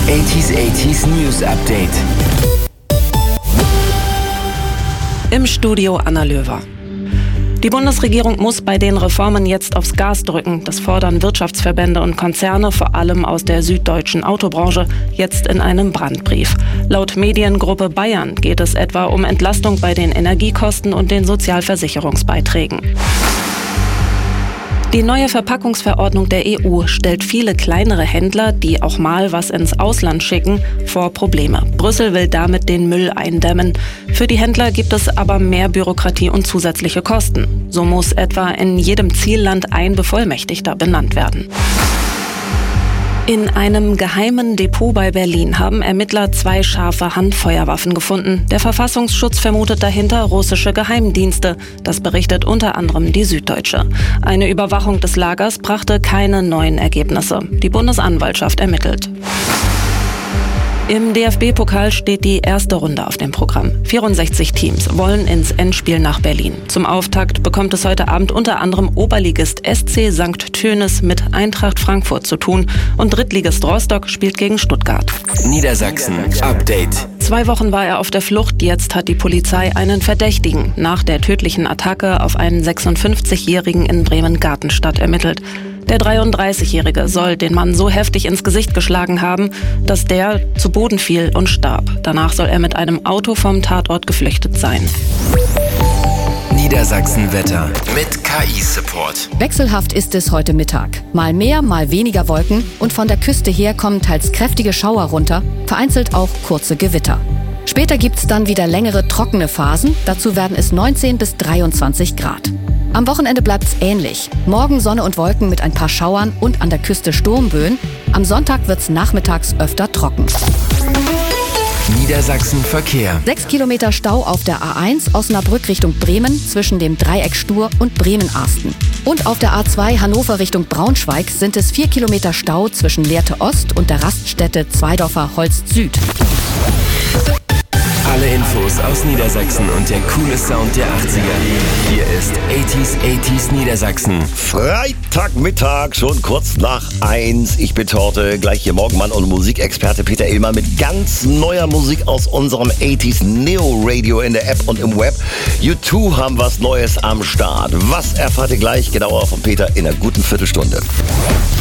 80s News Update. Im Studio Anna Löwer. Die Bundesregierung muss bei den Reformen jetzt aufs Gas drücken. Das fordern Wirtschaftsverbände und Konzerne, vor allem aus der süddeutschen Autobranche, jetzt in einem Brandbrief. Laut Mediengruppe Bayern geht es etwa um Entlastung bei den Energiekosten und den Sozialversicherungsbeiträgen. Die neue Verpackungsverordnung der EU stellt viele kleinere Händler, die auch mal was ins Ausland schicken, vor Probleme. Brüssel will damit den Müll eindämmen. Für die Händler gibt es aber mehr Bürokratie und zusätzliche Kosten. So muss etwa in jedem Zielland ein Bevollmächtigter benannt werden. In einem geheimen Depot bei Berlin haben Ermittler 2 scharfe Handfeuerwaffen gefunden. Der Verfassungsschutz vermutet dahinter russische Geheimdienste. Das berichtet unter anderem die Süddeutsche. Eine Überwachung des Lagers brachte keine neuen Ergebnisse. Die Bundesanwaltschaft ermittelt. Im DFB-Pokal steht die erste Runde auf dem Programm. 64 Teams wollen ins Endspiel nach Berlin. Zum Auftakt bekommt es heute Abend unter anderem Oberligist SC St. Tönis mit Eintracht Frankfurt zu tun und Drittligist Rostock spielt gegen Stuttgart. Niedersachsen Update. 2 Wochen war er auf der Flucht, jetzt hat die Polizei einen Verdächtigen nach der tödlichen Attacke auf einen 56-Jährigen in Bremen-Gartenstadt ermittelt. Der 33-Jährige soll den Mann so heftig ins Gesicht geschlagen haben, dass der zu Boden fiel und starb. Danach soll er mit einem Auto vom Tatort geflüchtet sein. Niedersachsen Wetter mit KI-Support. Wechselhaft ist es heute Mittag. Mal mehr, mal weniger Wolken und von der Küste her kommen teils kräftige Schauer runter, vereinzelt auch kurze Gewitter. Später gibt's dann wieder längere trockene Phasen, dazu werden es 19 bis 23 Grad. Am Wochenende bleibt's ähnlich. Morgen Sonne und Wolken mit ein paar Schauern und an der Küste Sturmböen. Am Sonntag wird's nachmittags öfter trocken. Niedersachsen Verkehr. 6 Kilometer Stau auf der A1 Osnabrück Richtung Bremen zwischen dem Dreieck Stur und Bremen-Arsten. Und auf der A2 Hannover Richtung Braunschweig sind es 4 Kilometer Stau zwischen Lehrte Ost und der Raststätte Zweidorfer Holst Süd. Alle Infos aus Niedersachsen und der coole Sound der 80er. Hier ist 80s Niedersachsen. Freitagmittag, schon kurz nach 1. Ich bin Torte, gleich hier Morgenmann und Musikexperte Peter Illmann mit ganz neuer Musik aus unserem 80s Neo Radio in der App und im Web. U2 haben was Neues am Start. Was erfahrt ihr gleich genauer von Peter in einer guten Viertelstunde.